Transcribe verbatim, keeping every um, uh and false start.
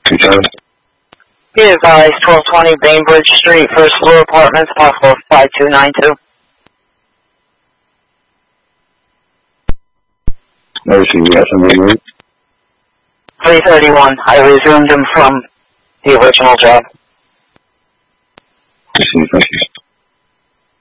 Two times. Be advised, twelve twenty Bainbridge Street, first floor apartments, possible five two nine two. Mercy, you got somebody new? three thirty-one. I resumed him from the original job. Thank you.